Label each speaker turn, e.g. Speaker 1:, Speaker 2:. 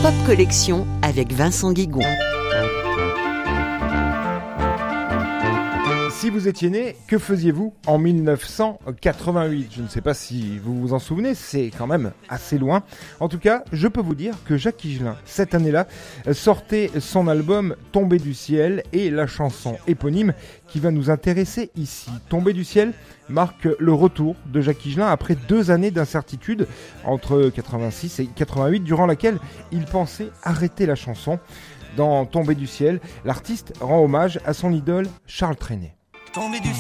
Speaker 1: Pop Collection avec Vincent Guigon.
Speaker 2: Si vous étiez né, que faisiez-vous en 1988 ? Je ne sais pas si vous vous en souvenez, c'est quand même assez loin. En tout cas, je peux vous dire que Jacques Higelin, cette année-là, sortait son album Tombé du ciel et la chanson éponyme qui va nous intéresser ici. Tombé du ciel marque le retour de Jacques Higelin après 2 années d'incertitude entre 86 et 88, durant laquelle il pensait arrêter la chanson. Dans Tombé du ciel, l'artiste rend hommage à son idole Charles Trenet.
Speaker 3: Tombé du